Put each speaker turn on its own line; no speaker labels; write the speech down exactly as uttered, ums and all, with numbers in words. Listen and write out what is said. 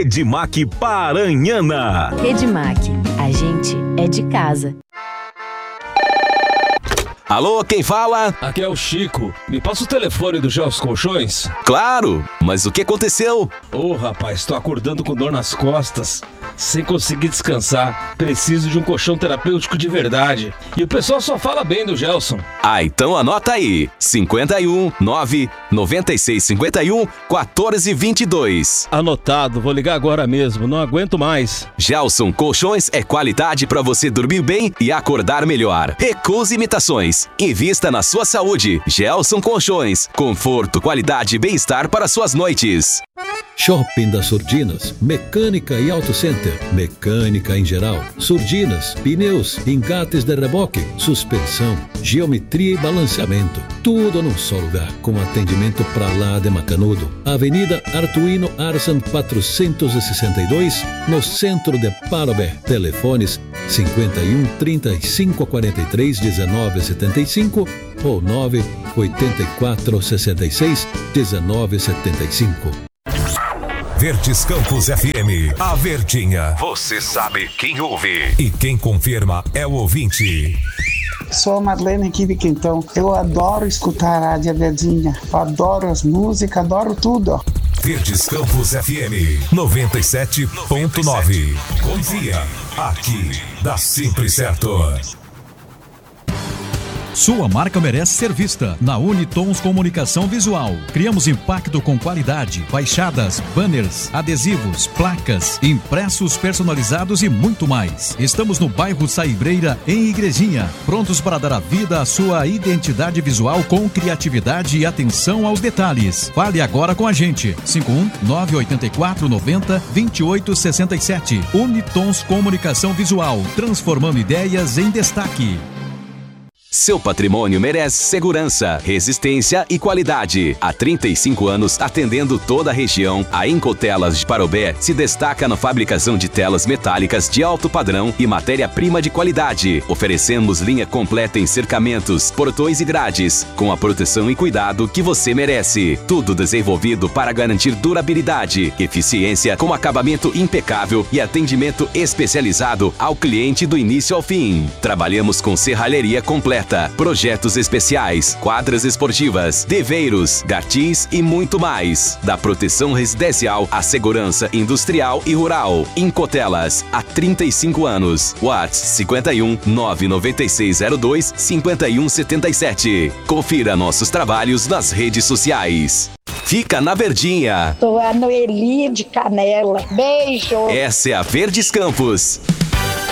Redmac Paranhana.
Redmac, a gente é de casa.
Alô, quem fala?
Aqui é o Chico. Me passa o telefone do Gelson Colchões?
Claro, mas o que aconteceu?
Ô, rapaz, tô acordando com dor nas costas, sem conseguir descansar. Preciso de um colchão terapêutico de verdade. E o pessoal só fala bem do Gelson.
Ah, então anota aí. cinquenta e um, nove, noventa e seis, cinquenta e um, quatorze, vinte e dois.
Anotado, vou ligar agora mesmo, não aguento mais.
Gelson Colchões é qualidade para você dormir bem e acordar melhor. Recuse imitações. Invista na sua saúde. Gelson Colchões. Conforto, qualidade e bem-estar para suas noites.
Shopping das Surdinas, Mecânica e Auto Center. Mecânica em geral, surdinas, pneus, engates de reboque, suspensão, geometria e balanceamento. Tudo num só lugar, com atendimento pra lá de Macanudo. Avenida Artuino Arsan quatrocentos e sessenta e dois, no centro de Parobé. Telefones cinquenta e um, trinta e cinco, quarenta e três, dezenove, setenta e cinco ou nove oito quatro, sessenta e seis, dezenove, setenta e cinco.
Verdes Campos F M, a Verdinha. Você sabe quem ouve e quem confirma é o ouvinte.
Sou a Marlene aqui de Quintão. Eu adoro escutar a Rádio Verdinha. Eu adoro as músicas, adoro tudo.
Verdes Campos F M noventa e sete ponto nove. Confia, aqui dá sempre certo.
Sua marca merece ser vista na Unitons Comunicação Visual. Criamos impacto com qualidade, fachadas, banners, adesivos, placas, impressos personalizados e muito mais. Estamos no bairro Saibreira, em Igrejinha, prontos para dar a vida à sua identidade visual com criatividade e atenção aos detalhes. Fale agora com a gente. cinco um nove oito quatro, noventa, vinte e oito, sessenta e sete. Unitons Comunicação Visual, transformando ideias em destaque.
Seu patrimônio merece segurança, resistência e qualidade. Há trinta e cinco anos, atendendo toda a região, a Incotelas de Parobé se destaca na fabricação de telas metálicas de alto padrão e matéria-prima de qualidade. Oferecemos linha completa em cercamentos, portões e grades, com a proteção e cuidado que você merece. Tudo desenvolvido para garantir durabilidade, eficiência com acabamento impecável e atendimento especializado ao cliente do início ao fim. Trabalhamos com serralheria completa, projetos especiais, quadras esportivas, deveiros, gatis e muito mais. Da proteção residencial à segurança industrial e rural. Incotelas, há trinta e cinco anos. WhatsApp cinquenta e um, nove nove seis zero dois, cinco um sete sete. Confira nossos trabalhos nas redes sociais. Fica na Verdinha.
Sou a Noeli de Canela. Beijo.
Essa é a Verdes Campos.